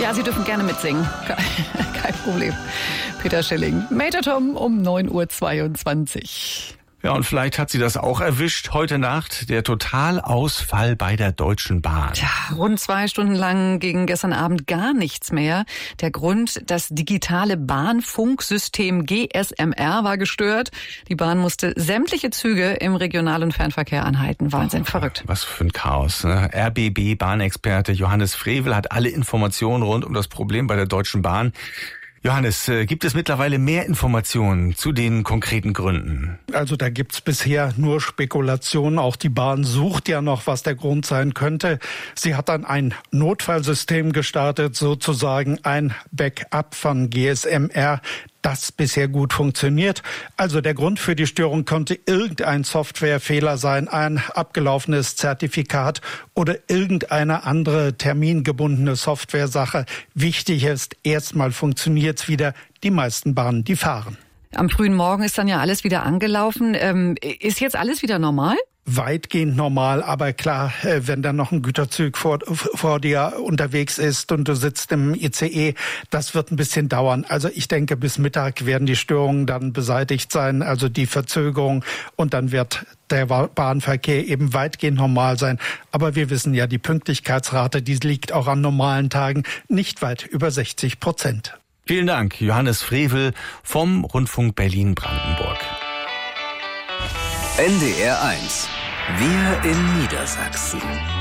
Ja, Sie dürfen gerne mitsingen. Kein Problem. Peter Schilling. Major Tom um 9:22 Uhr. Ja, und vielleicht hat Sie das auch erwischt heute Nacht, der Totalausfall bei der Deutschen Bahn. Tja, rund 2 Stunden lang ging gestern Abend gar nichts mehr. Der Grund, das digitale Bahnfunksystem GSMR war gestört. Die Bahn musste sämtliche Züge im Regional- und Fernverkehr anhalten. Wahnsinn, verrückt. Was für ein Chaos, ne? RBB-Bahnexperte Johannes Frevel hat alle Informationen rund um das Problem bei der Deutschen Bahn. Johannes, gibt es mittlerweile mehr Informationen zu den konkreten Gründen? Also da gibt's bisher nur Spekulationen. Auch die Bahn sucht ja noch, was der Grund sein könnte. Sie hat dann ein Notfallsystem gestartet, sozusagen ein Backup von GSMR, das bisher gut funktioniert. Also der Grund für die Störung konnte irgendein Softwarefehler sein, ein abgelaufenes Zertifikat oder irgendeine andere termingebundene Softwaresache. Wichtig ist, erstmal funktioniert's wieder. Die meisten Bahnen, die fahren. Am frühen Morgen ist dann ja alles wieder angelaufen. Ist jetzt alles wieder normal? Weitgehend normal, aber klar, wenn dann noch ein Güterzug vor dir unterwegs ist und du sitzt im ICE, das wird ein bisschen dauern. Also ich denke, bis Mittag werden die Störungen dann beseitigt sein, also die Verzögerung, und dann wird der Bahnverkehr eben weitgehend normal sein. Aber wir wissen ja, die Pünktlichkeitsrate, die liegt auch an normalen Tagen nicht weit über 60%. Vielen Dank, Johannes Frevel vom Rundfunk Berlin-Brandenburg. NDR 1. Wir in Niedersachsen.